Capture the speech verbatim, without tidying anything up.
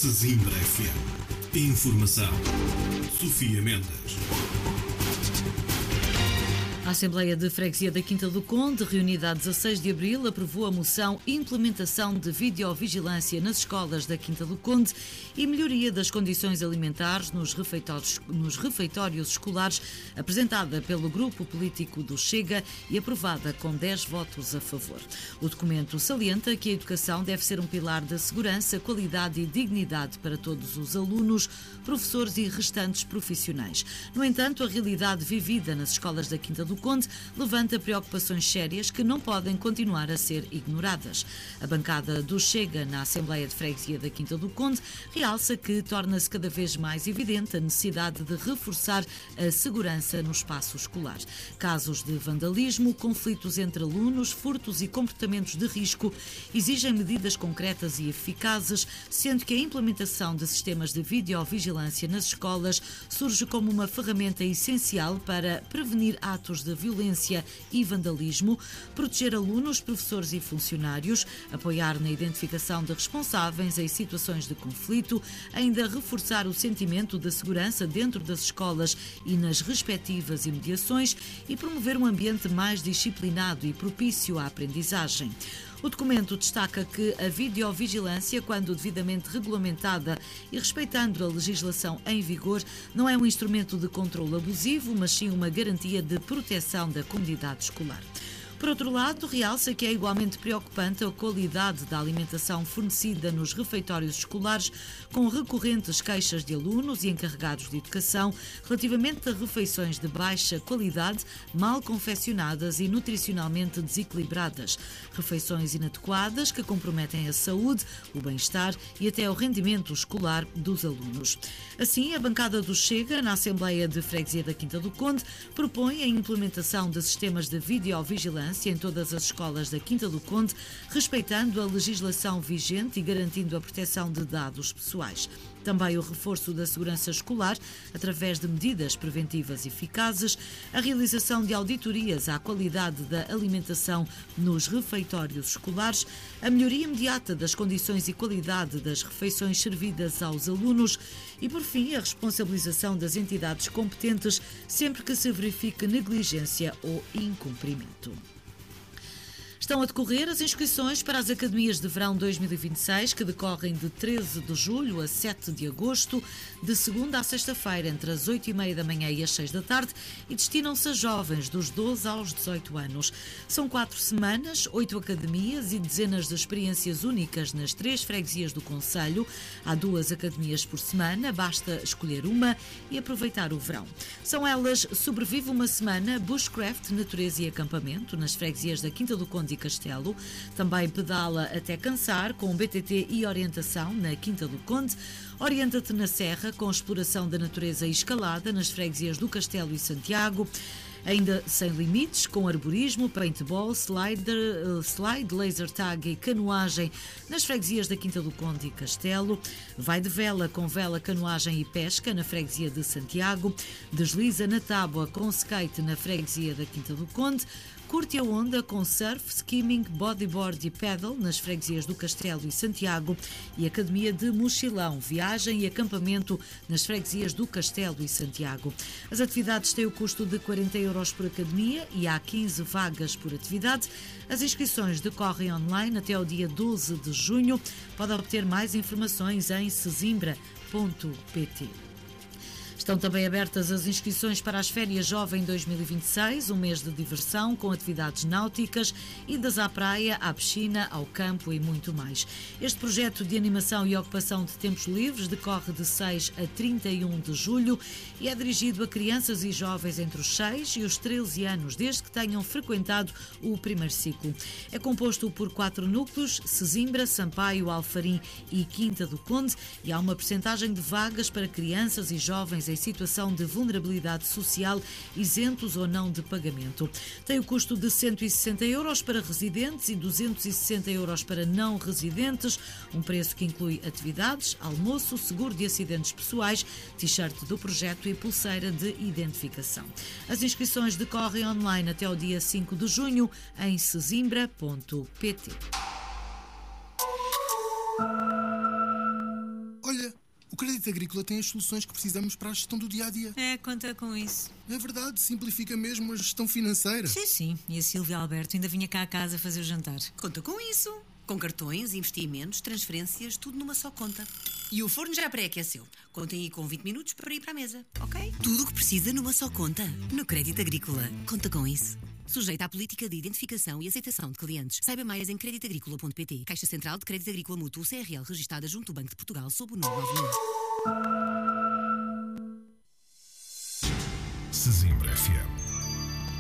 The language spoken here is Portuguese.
Sesimbra F M. Informação. Sofia Mendes. A Assembleia de Freguesia da Quinta do Conde, reunida a dezasseis de abril, aprovou a moção Implementação de Videovigilância nas escolas da Quinta do Conde e melhoria das condições alimentares nos refeitórios, nos refeitórios escolares, apresentada pelo grupo político do Chega e aprovada com dez votos a favor. O documento salienta que a educação deve ser um pilar da segurança, qualidade e dignidade para todos os alunos, professores e restantes profissionais. No entanto, a realidade vivida nas escolas da Quinta do Conde levanta preocupações sérias que não podem continuar a ser ignoradas. A bancada do Chega na Assembleia de Freguesia da Quinta do Conde realça que torna-se cada vez mais evidente a necessidade de reforçar a segurança no espaço escolar. Casos de vandalismo, conflitos entre alunos, furtos e comportamentos de risco exigem medidas concretas e eficazes, sendo que a implementação de sistemas de videovigilância nas escolas surge como uma ferramenta essencial para prevenir atos de violência e vandalismo, proteger alunos, professores e funcionários, apoiar na identificação de responsáveis em situações de conflito, ainda reforçar o sentimento de segurança dentro das escolas e nas respectivas imediações e promover um ambiente mais disciplinado e propício à aprendizagem. O documento destaca que a videovigilância, quando devidamente regulamentada e respeitando a legislação em vigor, não é um instrumento de controle abusivo, mas sim uma garantia de proteção da comunidade escolar. Por outro lado, realça que é igualmente preocupante a qualidade da alimentação fornecida nos refeitórios escolares, com recorrentes queixas de alunos e encarregados de educação relativamente a refeições de baixa qualidade, mal confeccionadas e nutricionalmente desequilibradas, refeições inadequadas que comprometem a saúde, o bem-estar e até o rendimento escolar dos alunos. Assim, a bancada do Chega, na Assembleia de Freguesia da Quinta do Conde, propõe a implementação de sistemas de videovigilância em todas as escolas da Quinta do Conde, respeitando a legislação vigente e garantindo a proteção de dados pessoais. Também o reforço da segurança escolar, através de medidas preventivas eficazes, a realização de auditorias à qualidade da alimentação nos refeitórios escolares, a melhoria imediata das condições e qualidade das refeições servidas aos alunos e, por fim, a responsabilização das entidades competentes sempre que se verifique negligência ou incumprimento. Estão a decorrer as inscrições para as Academias de Verão dois mil e vinte e seis, que decorrem de treze de julho a sete de agosto, de segunda a sexta-feira, entre as oito e meia da manhã e as seis da tarde, e destinam-se a jovens dos doze aos dezoito anos. São quatro semanas, oito academias e dezenas de experiências únicas nas três freguesias do concelho. Há duas academias por semana, basta escolher uma e aproveitar o verão. São elas Sobrevive uma Semana, Bushcraft, Natureza e Acampamento, nas freguesias da Quinta do Conde e Castelo. Também Pedala até cansar, com B T T e orientação na Quinta do Conde. Orienta-te na Serra, com exploração da natureza e escalada nas freguesias do Castelo e Santiago. Ainda Sem Limites, com arborismo, paintball, slider, slide, laser tag e canoagem nas freguesias da Quinta do Conde e Castelo. Vai de vela, com vela, canoagem e pesca na freguesia de Santiago. Desliza na tábua, com skate na freguesia da Quinta do Conde. Curte a onda com surf, skimming, bodyboard e paddle nas freguesias do Castelo e Santiago e Academia de Mochilão, viagem e acampamento nas freguesias do Castelo e Santiago. As atividades têm o custo de quarenta euros por academia e há quinze vagas por atividade. As inscrições decorrem online até ao dia doze de junho. Pode obter mais informações em sesimbra ponto pt. Estão também abertas as inscrições para as Férias Jovem dois mil e vinte e seis, um mês de diversão com atividades náuticas, idas à praia, à piscina, ao campo e muito mais. Este projeto de animação e ocupação de tempos livres decorre de seis a trinta e um de julho e é dirigido a crianças e jovens entre os seis e os treze anos, desde que tenham frequentado o primeiro ciclo. É composto por quatro núcleos: Sesimbra, Sampaio, Alfarim e Quinta do Conde, e há uma percentagem de vagas para crianças e jovens em situação de vulnerabilidade social, isentos ou não de pagamento. Tem o custo de cento e sessenta euros para residentes e duzentos e sessenta euros para não residentes, um preço que inclui atividades, almoço, seguro de acidentes pessoais, t-shirt do projeto e pulseira de identificação. As inscrições decorrem online até ao dia cinco de junho em sesimbra ponto pt. Crédito Agrícola tem as soluções que precisamos para a gestão do dia-a-dia. É, conta com isso. É verdade, simplifica mesmo a gestão financeira. Sim, sim. E a Silvia Alberto ainda vinha cá a casa fazer o jantar. Conta com isso. Com cartões, investimentos, transferências, tudo numa só conta. E o forno já pré-aqueceu. Contem aí com vinte minutos para ir para a mesa, ok? Tudo o que precisa numa só conta. No Crédito Agrícola. Conta com isso. Sujeita à política de identificação e aceitação de clientes. Saiba mais em crédito agrícola ponto pt. Caixa Central de Crédito Agrícola Mútuo C R L, registada junto ao Banco de Portugal sob o número nove mil. Sesimbra F M.